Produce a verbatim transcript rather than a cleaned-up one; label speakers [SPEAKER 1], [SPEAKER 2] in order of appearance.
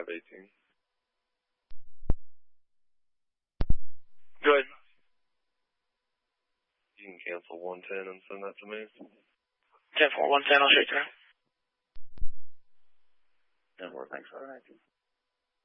[SPEAKER 1] five eighteen.
[SPEAKER 2] Go ahead.
[SPEAKER 1] You can cancel one ten and send that to me.
[SPEAKER 2] ten four one ten, I'll shoot through.
[SPEAKER 3] ten four, thanks, five nineteen.